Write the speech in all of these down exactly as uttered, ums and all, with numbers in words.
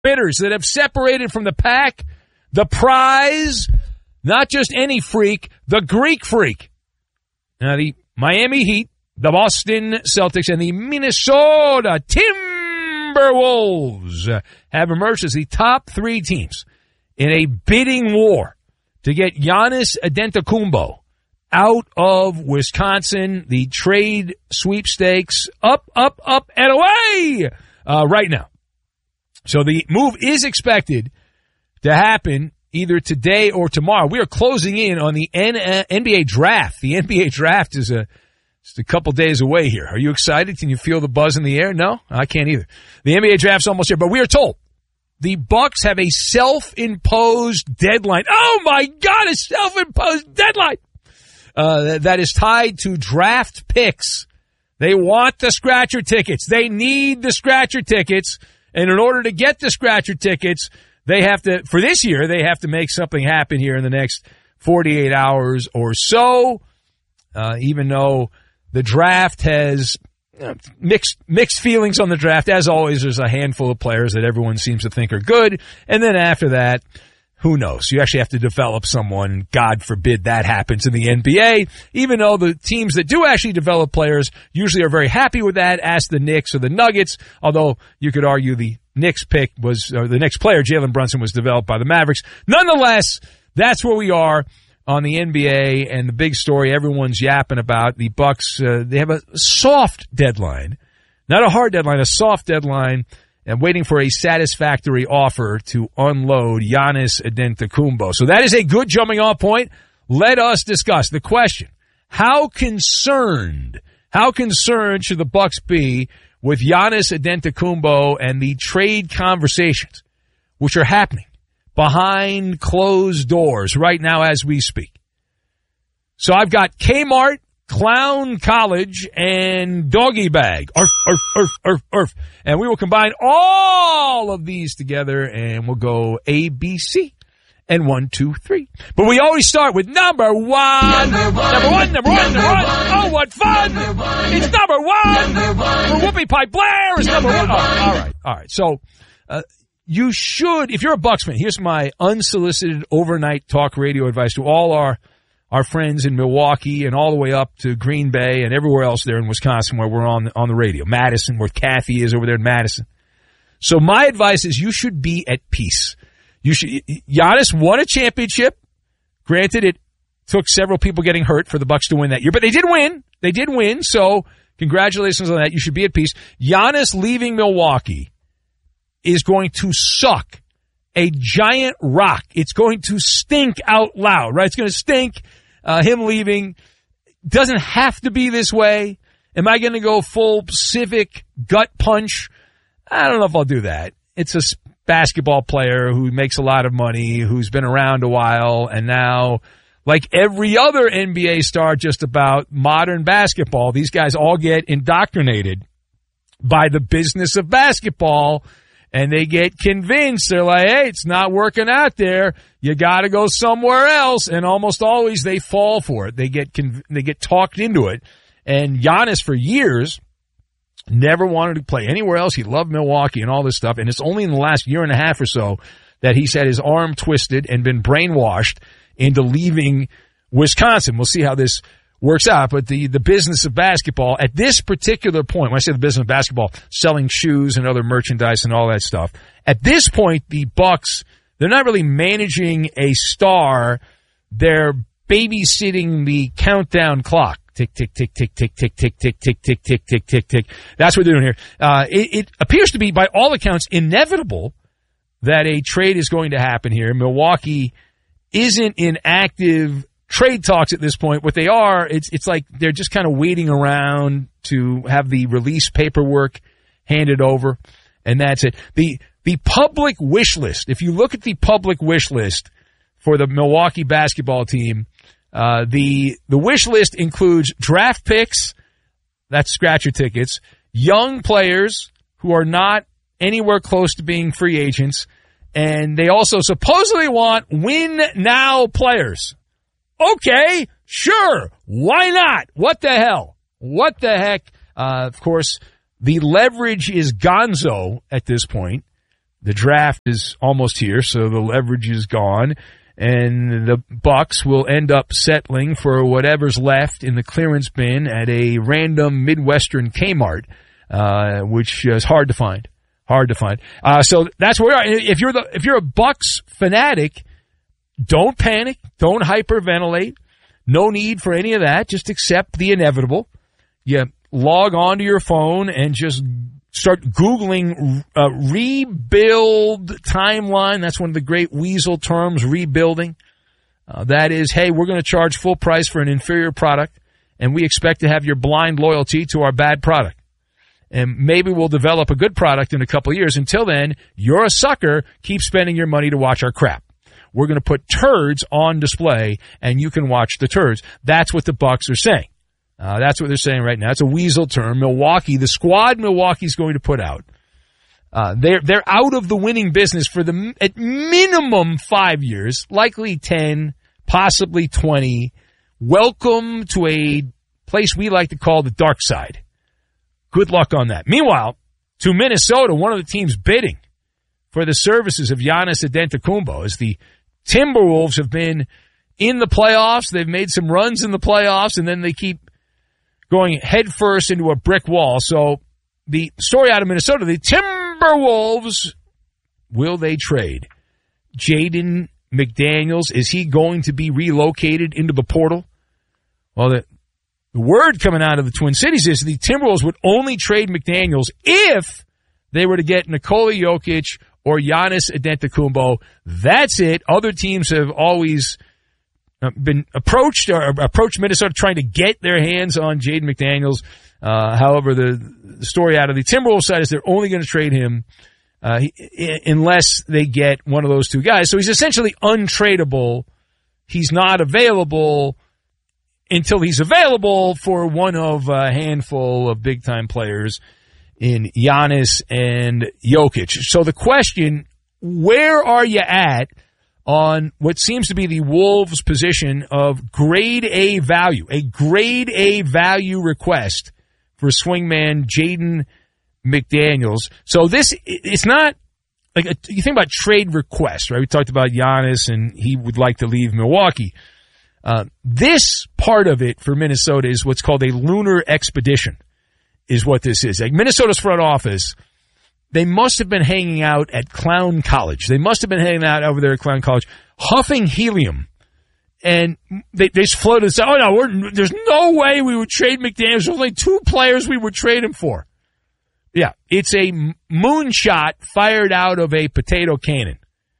bidders that have separated from the pack. The prize, not just any freak, the Greek freak. Now, the Miami Heat, the Boston Celtics, and the Minnesota Timberwolves have emerged as the top three teams in a bidding war to get Giannis Antetokounmpo out of Wisconsin. The trade sweepstakes up, up, up, and away uh, right now. So the move is expected to happen either today or tomorrow. We are closing in on the N B A draft. The N B A draft is a just a couple days away here. Are you excited? Can you feel the buzz in the air? No, I can't either. The N B A draft's almost here, but we are told the Bucks have a self-imposed deadline. Oh my God, a self-imposed deadline uh, that is tied to draft picks. They want the scratcher tickets. They need the scratcher tickets, and in order to get the scratcher tickets, they have to, for this year, they have to make something happen here in the next forty-eight hours or so, uh, even though the draft has you know, mixed mixed feelings on the draft. As always, there's a handful of players that everyone seems to think are good, and then after that, who knows? You actually have to develop someone. God forbid that happens in the N B A, even though the teams that do actually develop players usually are very happy with that. Ask the Knicks or the Nuggets, although you could argue the Knicks pick was, or the Knicks player, Jalen Brunson, was developed by the Mavericks. Nonetheless, that's where we are on the N B A, and the big story everyone's yapping about. The Bucks, uh, they have a soft deadline, not a hard deadline, a soft deadline, and waiting for a satisfactory offer to unload Giannis Antetokounmpo. So that is a good jumping off point. Let us discuss the question: How concerned, how concerned should the Bucks be with Giannis Antetokounmpo and the trade conversations, which are happening behind closed doors right now as we speak? So I've got Kmart, Clown College, and Doggy Bag. Arf, arf, arf, arf, arf. And we will combine all of these together, and we'll go A, B, C, and one, two, three. But we always start with number one. Number one, number one, number one. Number one. Oh, what fun. It's number one. Number one. Whoopie Pipe Blair is number one. Oh, all right, all right. So uh, you should, if you're a Bucks fan, here's my unsolicited overnight talk radio advice to all our our friends in Milwaukee and all the way up to Green Bay and everywhere else there in Wisconsin where we're on on the radio. Madison, where Kathy is over there in Madison. So my advice is you should be at peace. You should. Giannis won a championship. Granted, it took several people getting hurt for the Bucks to win that year, but they did win. They did win, so congratulations on that. You should be at peace. Giannis leaving Milwaukee is going to suck a giant rock. It's going to stink out loud, right? It's going to stink. Uh, him leaving doesn't have to be this way. Am I going to go full civic gut punch? I don't know if I'll do that. It's a basketball player who makes a lot of money, who's been around a while, and now, like every other N B A star just about modern basketball, these guys all get indoctrinated by the business of basketball, and they get convinced. They're like, hey, it's not working out there. You got to go somewhere else, and almost always they fall for it. They get conv- they get talked into it, and Giannis for years never wanted to play anywhere else. He loved Milwaukee and all this stuff. And it's only in the last year and a half or so that he's had his arm twisted and been brainwashed into leaving Wisconsin. We'll see how this works out. But the, the business of basketball at this particular point, when I say the business of basketball, selling shoes and other merchandise and all that stuff, at this point, the Bucks, they're not really managing a star. They're babysitting the countdown clock. Tick, tick, tick, tick, tick, tick, tick, tick, tick, tick, tick, tick, tick, tick. That's what they're doing here. Uh, it, it appears to be, by all accounts, inevitable that a trade is going to happen here. Milwaukee isn't in active trade talks at this point. What they are, it's it's like they're just kind of waiting around to have the release paperwork handed over, and that's it. The the public wish list, if you look at the public wish list for the Milwaukee basketball team, Uh, the, the wish list includes draft picks, that's scratcher tickets, young players who are not anywhere close to being free agents, and they also supposedly want win-now players. Okay, sure, why not? What the hell? What the heck? Uh, of course, the leverage is gonzo at this point. The draft is almost here, so the leverage is gone, and the Bucks will end up settling for whatever's left in the clearance bin at a random Midwestern Kmart, uh, which is hard to find. Hard to find. Uh, so that's where we are. If you're the, if you're a Bucks fanatic, don't panic. Don't hyperventilate. No need for any of that. Just accept the inevitable. You log onto your phone and just start Googling uh, rebuild timeline. That's one of the great weasel terms, rebuilding. Uh, that is, hey, we're going to charge full price for an inferior product, and we expect to have your blind loyalty to our bad product. And maybe we'll develop a good product in a couple of years. Until then, you're a sucker. Keep spending your money to watch our crap. We're going to put turds on display, and you can watch the turds. That's what the Bucks are saying. Uh, that's what they're saying right now. It's a weasel term. Milwaukee, the squad Milwaukee's going to put out, uh, they're they're out of the winning business for the at minimum five years, likely ten, possibly twenty. Welcome to a place we like to call the dark side. Good luck on that. Meanwhile, to Minnesota, one of the teams bidding for the services of Giannis Antetokounmpo, as the Timberwolves have been in the playoffs. They've made some runs in the playoffs, and then they keep going headfirst into a brick wall. So the story out of Minnesota, the Timberwolves, will they trade Jaden McDaniels? Is he going to be relocated into the portal? Well, the, the word coming out of the Twin Cities is the Timberwolves would only trade McDaniels if they were to get Nikola Jokic or Giannis Antetokounmpo. That's it. Other teams have always been approached or approached Minnesota trying to get their hands on Jaden McDaniels. Uh, however, the, the story out of the Timberwolves side is they're only going to trade him uh, he, unless they get one of those two guys. So he's essentially untradeable. He's not available until he's available for one of a handful of big-time players in Giannis and Jokic. So the question, where are you at on what seems to be the Wolves' position of grade A value, a grade A value request for swingman Jaden McDaniels? So this, it's not like a, you think about trade requests, right? We talked about Giannis and he would like to leave Milwaukee. Uh, this part of it for Minnesota is what's called a lunar expedition, is what this is. Like Minnesota's front office, they must have been hanging out at Clown College. They must have been hanging out over there at Clown College, huffing helium. And they, they just floated and said, oh, no, we're, there's no way we would trade McDaniels. There's only two players we would trade him for. Yeah, it's a moonshot fired out of a potato cannon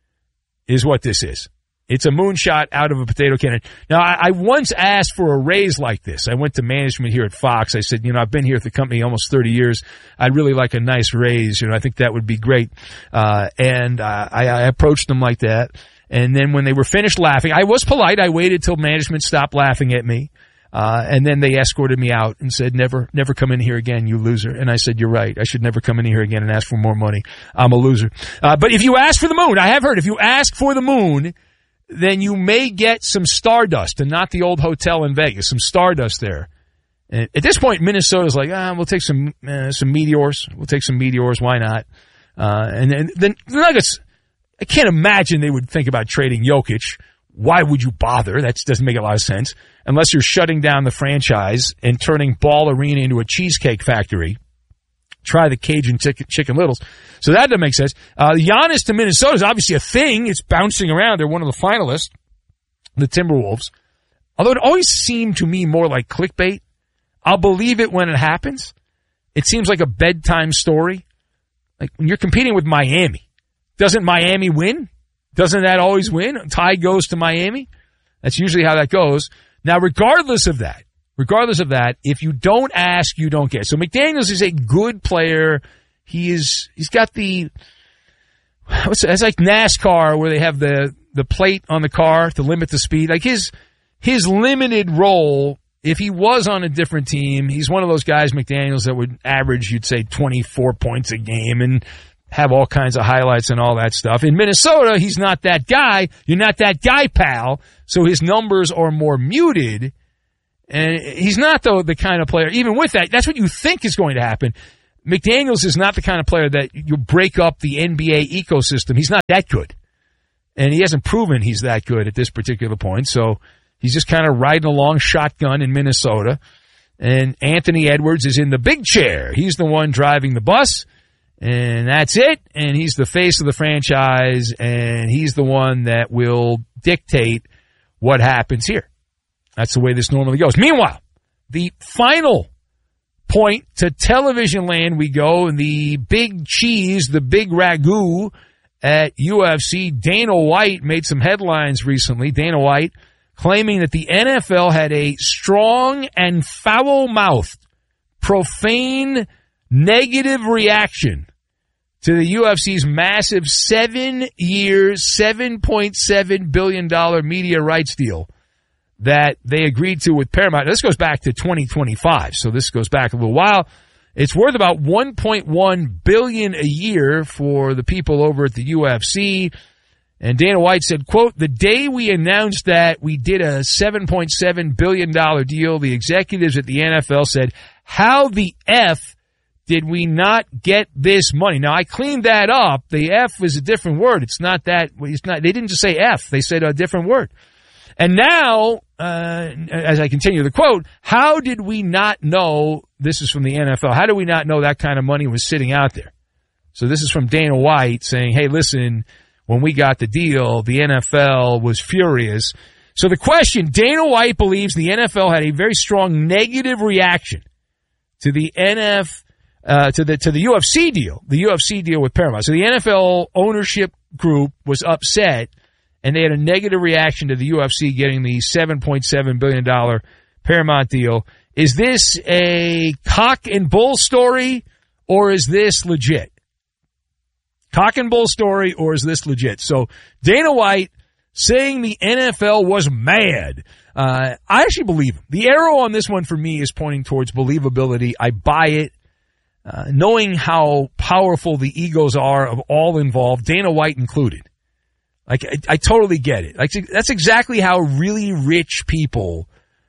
is what this is. It's a moonshot out of a potato cannon. Now, I, I once asked for a raise like this. I went to management here at Fox. I said, you know, I've been here at the company almost thirty years. I'd really like a nice raise. You know, I think that would be great. Uh, and uh, I, I approached them like that. And then when they were finished laughing, I was polite. I waited till management stopped laughing at me. Uh, and then they escorted me out and said, never, never come in here again, you loser. And I said, you're right. I should never come in here again and ask for more money. I'm a loser. Uh, but if you ask for the moon, I have heard, if you ask for the moon, then you may get some stardust and not the old hotel in Vegas, some stardust there. And at this point, Minnesota's like, ah, we'll take some, uh, some meteors. We'll take some meteors. Why not? Uh, and then, then the Nuggets, I can't imagine they would think about trading Jokic. Why would you bother? That doesn't make a lot of sense. Unless you're shutting down the franchise and turning Ball Arena into a cheesecake factory. Try the Cajun chicken, chicken Littles. So that doesn't make sense. Uh, Giannis to Minnesota is obviously a thing. It's bouncing around. They're one of the finalists, the Timberwolves. Although it always seemed to me more like clickbait. I'll believe it when it happens. It seems like a bedtime story. Like when you're competing with Miami. Doesn't Miami win? Doesn't that always win? Tie goes to Miami. That's usually how that goes. Now, regardless of that, regardless of that, if you don't ask, you don't get. So McDaniels is a good player. He is, he's got the, what's it, it's like NASCAR where they have the, the plate on the car to limit the speed. Like his, his limited role, if he was on a different team, he's one of those guys, McDaniels, that would average, you'd say, twenty-four points a game and have all kinds of highlights and all that stuff. In Minnesota, he's not that guy. You're not that guy, pal. So his numbers are more muted. And he's not, though, the kind of player, even with that, that's what you think is going to happen. McDaniels is not the kind of player that you break up the N B A ecosystem. He's not that good. And he hasn't proven he's that good at this particular point. So he's just kind of riding along shotgun in Minnesota. And Anthony Edwards is in the big chair. He's the one driving the bus. And that's it. And he's the face of the franchise. And he's the one that will dictate what happens here. That's the way this normally goes. Meanwhile, the final point to television land we go, and the big cheese, the big ragu at U F C. Dana White made some headlines recently. Dana White claiming that the N F L had a strong and foul-mouthed, profane, negative reaction to the U F C's massive seven-year, seven point seven billion dollars media rights deal that they agreed to with Paramount. Now, this goes back to twenty twenty-five, so this goes back a little while. It's worth about one point one billion dollars a year for the people over at the U F C. And Dana White said, quote, "The day we announced that we did a seven point seven billion dollars deal, the executives at the N F L said, how the F did we not get this money?" Now, I cleaned that up. The F is a different word. It's not that. It's not. They didn't just say F. They said a different word. And now, uh, as I continue the quote, how did we not know, this is from the N F L, how did we not know that kind of money was sitting out there? So this is from Dana White saying, hey, listen, when we got the deal, the N F L was furious. So the question, Dana White believes the N F L had a very strong negative reaction to the N F Uh, to the to the U F C deal, the U F C deal with Paramount. So the N F L ownership group was upset, and they had a negative reaction to the U F C getting the seven point seven billion dollars Paramount deal. Is this a cock and bull story, or is this legit? Cock and bull story, or is this legit? So Dana White saying the N F L was mad. Uh, I actually believe him. The arrow on this one for me is pointing towards believability. I buy it. Uh, knowing how powerful the egos are of all involved, Dana White included. Like, I, I totally get it. Like, that's exactly how really rich people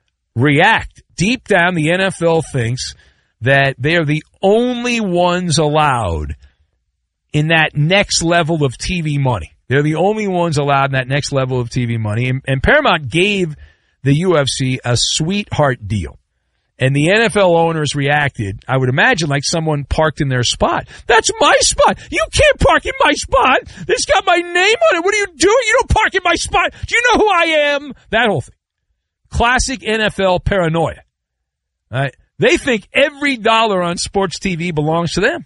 react. Deep down, the N F L thinks that they are the only ones allowed in that next level of T V money. They're the only ones allowed in that next level of T V money. And, and Paramount gave the U F C a sweetheart deal. And the N F L owners reacted, I would imagine, like someone parked in their spot. That's my spot. You can't park in my spot. This got my name on it. What are you doing? You don't park in my spot. Do you know who I am? That whole thing. Classic N F L paranoia. All right? They think every dollar on sports T V belongs to them.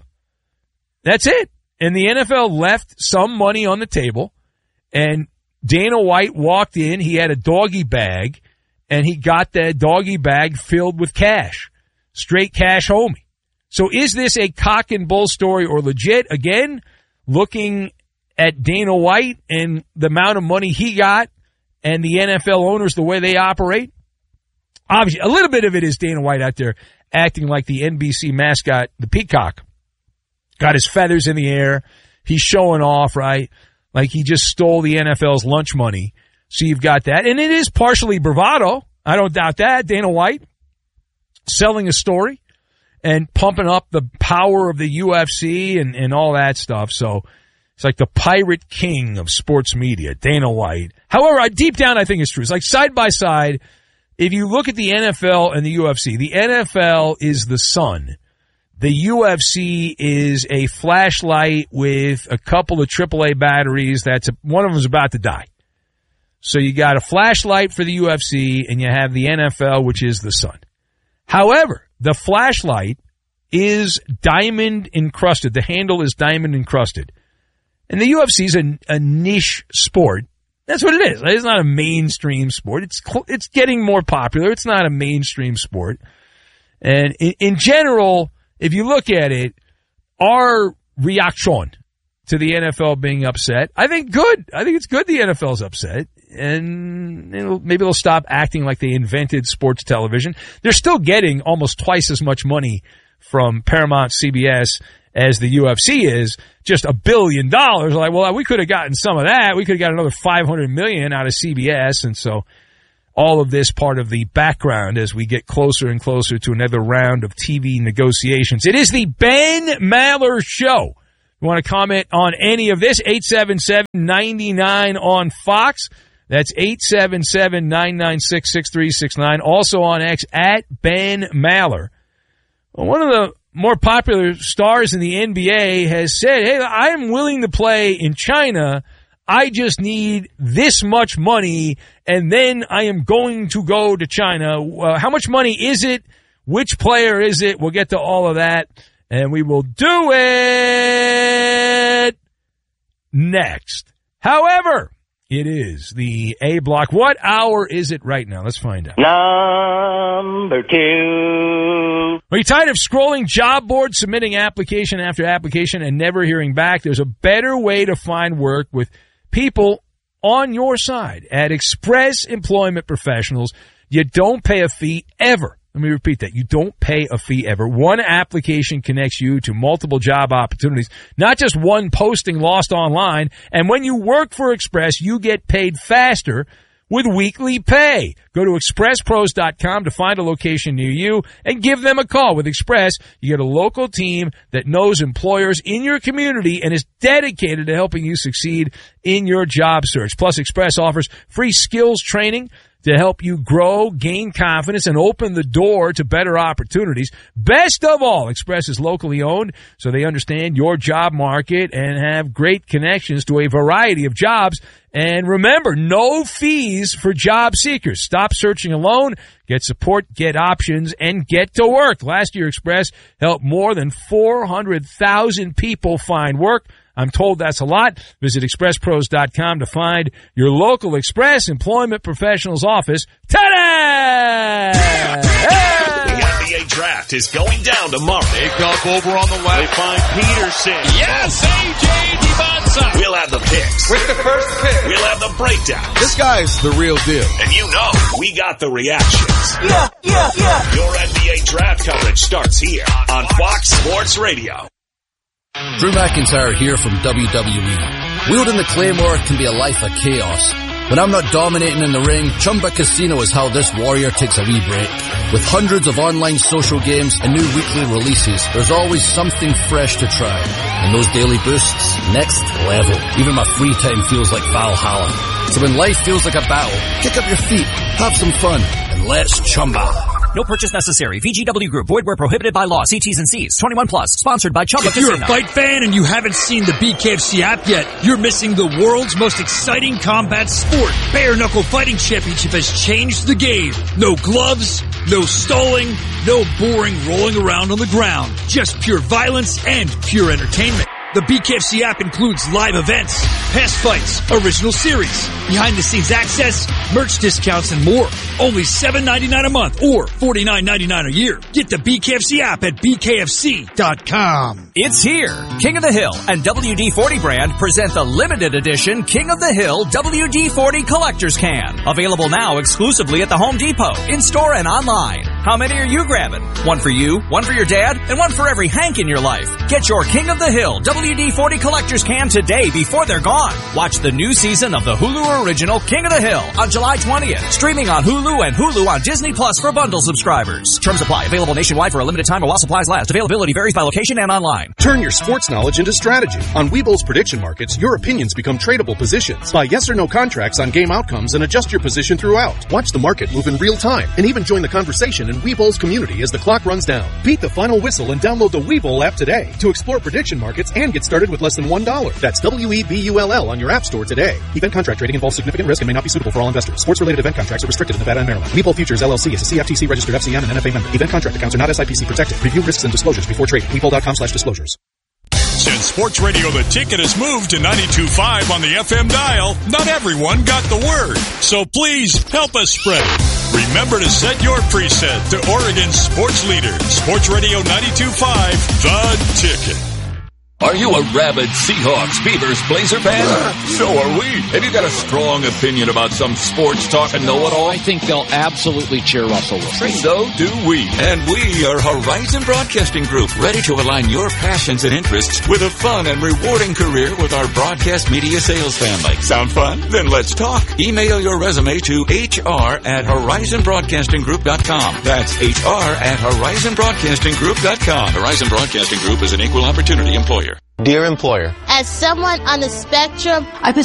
That's it. And the N F L left some money on the table, and Dana White walked in. He had a doggy bag. And he got that doggy bag filled with cash. Straight cash homie. So is this a cock and bull story or legit? Again, looking at Dana White and the amount of money he got and the N F L owners, the way they operate. Obviously, a little bit of it is Dana White out there acting like the N B C mascot, the peacock. Got his feathers in the air. He's showing off, right? Like he just stole the N F L's lunch money. So you've got that. And it is partially bravado. I don't doubt that. Dana White selling a story and pumping up the power of the U F C and, and all that stuff. So it's like the pirate king of sports media, Dana White. However, deep down, I think it's true. It's like side by side. If you look at the N F L and the U F C, the N F L is the sun. The U F C is a flashlight with a couple of triple A batteries. That's a, one of them is about to die. So you got a flashlight for the U F C, and you have the N F L, which is the sun. However, the flashlight is diamond encrusted. The handle is diamond encrusted. And the U F C is a, a niche sport. That's what it is. It's not a mainstream sport. It's it's getting more popular. It's not a mainstream sport. And in, in general, if you look at it, our reaction to the N F L being upset, I think good. I think it's good the N F L's upset. And it'll, maybe they'll stop acting like they invented sports television. They're still getting almost twice as much money from Paramount, C B S, as the U F C is. Just a billion dollars. Like, well, we could have gotten some of that. We could have got another five hundred million dollars out of C B S. And so all of this part of the background as we get closer and closer to another round of T V negotiations. It is the Ben Maller Show. You want to comment on any of this? eight seven seven, nine nine on Fox. That's eight seven seven, nine nine six, six three six nine. Also on X, at Ben Maller. Well, one of the more popular stars in the N B A has said, hey, I am willing to play in China. I just need this much money, and then I am going to go to China. Uh, how much money is it? Which player is it? We'll get to all of that, and we will do it next. However, it is the A block. What hour is it right now? Let's find out. Number two. Are you tired of scrolling job boards, submitting application after application, and never hearing back? There's a better way to find work with people on your side. At Express Employment Professionals, you don't pay a fee ever. Let me repeat that. You don't pay a fee ever. One application connects you to multiple job opportunities, not just one posting lost online. And when you work for Express, you get paid faster with weekly pay. Go to express pros dot com to find a location near you and give them a call. With Express, you get a local team that knows employers in your community and is dedicated to helping you succeed in your job search. Plus, Express offers free skills training to help you grow, gain confidence, and open the door to better opportunities. Best of all, Express is locally owned, so they understand your job market and have great connections to a variety of jobs. And remember, no fees for job seekers. Stop searching alone. Get support, get options, and get to work. Last year, Express helped more than four hundred thousand people find work. I'm told that's a lot. Visit express pros dot com to find your local Express Employment Professionals office today. The N B A draft is going down tomorrow. Takeoff over on the left. They find Peterson. Yes, A J Dibonsa. We'll have the picks. With the first pick. We'll have the breakdowns. This guy's the real deal. And you know, we got the reactions. Yeah, yeah, yeah. Your N B A draft coverage starts here on Fox Sports Radio. Drew McIntyre here from W W E. Wielding the Claymore can be a life of chaos. When I'm not dominating in the ring, Chumba Casino is how this warrior takes a wee break. With hundreds of online social games and new weekly releases, there's always something fresh to try. And those daily boosts, next level. Even my free time feels like Valhalla. So when life feels like a battle, kick up your feet, have some fun, and let's Chumba. No purchase necessary. V G W Group. Void where prohibited by law. See T's and C's. twenty-one plus. Sponsored by Chumba If Casino. you're a fight fan and you haven't seen the B K F C app yet, you're missing the world's most exciting combat sport. Bare Knuckle Fighting Championship has changed the game. No gloves, no stalling, no boring rolling around on the ground. Just pure violence and pure entertainment. The B K F C app includes live events, past fights, original series, behind-the-scenes access, merch discounts, and more. Only seven ninety-nine a month or forty-nine ninety-nine a year. Get the B K F C app at B K F C dot com. It's here. King of the Hill and W D forty brand present the limited edition King of the Hill W D forty Collector's Can. Available now exclusively at the Home Depot, in-store and online. How many are you grabbing? One for you, one for your dad, and one for every Hank in your life. Get your King of the Hill W D forty Collector's Can today before they're gone. Watch the new season of the Hulu original King of the Hill on July twentieth. Streaming on Hulu and Hulu on Disney Plus for bundle subscribers. Terms apply. Available nationwide for a limited time or while supplies last. Availability varies by location and online. Turn your sports knowledge into strategy. On Webull's prediction markets, your opinions become tradable positions. Buy yes or no contracts on game outcomes and adjust your position throughout. Watch the market move in real time and even join the conversation in Webull's community as the clock runs down. Beat the final whistle and download the Webull app today to explore prediction markets and get started with less than one dollar. That's W E B U L L on your app store today. Event contract trading involves significant risk and may not be suitable for all investors. Sports-related event contracts are restricted in Nevada and Maryland. Webull Futures L L C is a C F T C registered F C M and N F A member. Event contract accounts are not S I P C protected. Review risks and disclosures before trading. Webull dot com slash disclosures. Since Sports Radio The Ticket has moved to ninety-two point five on the F M dial, not everyone got the word. So please help us spread it. Remember to set your preset to Oregon's sports leader, Sports Radio ninety-two point five, The Ticket. Are you a rabid Seahawks, Beavers, Blazer fan? So are we. Have you got a strong opinion about some sports talk and know-it-all? I think they'll absolutely cheer Russell Wilson. So do we. And we are Horizon Broadcasting Group, ready to align your passions and interests with a fun and rewarding career with our broadcast media sales family. Sound fun? Then let's talk. Email your resume to H R at horizon broadcasting group dot com. That's H R at horizon broadcasting group dot com. Horizon Broadcasting Group is an equal opportunity employer. Dear employer, as someone on the spectrum, I possess